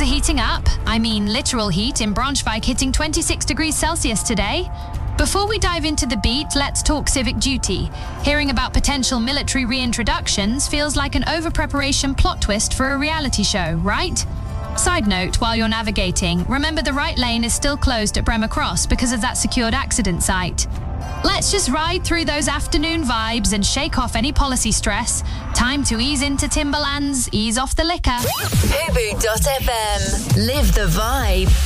are heating up. I mean literal heat in Braunschweig hitting 26 degrees Celsius today. Before we dive into the beat, let's talk civic duty. Hearing about potential military reintroductions feels like an over-preparation plot twist for a reality show, right? Side note, while you're navigating, remember the right lane is still closed at Bremer Cross because of that secured accident site. Let's just ride through those afternoon vibes and shake off any policy stress. Time to ease into Timberland's Ease Off the Liquor. Fubu.fm. Live the vibe.